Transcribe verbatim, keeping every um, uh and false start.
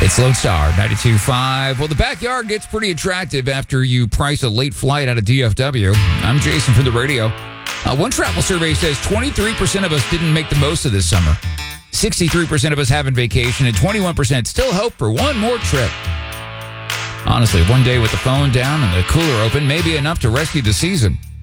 It's Lone Star ninety-two point five. Well, the backyard gets pretty attractive after you price a late flight out of D F W. I'm Jason from the radio. Uh, one travel survey says twenty-three percent of us didn't make the most of this summer. sixty-three percent of us have on vacation, and twenty-one percent still hope for one more trip. Honestly, one day with the phone down and the cooler open may be enough to rescue the season.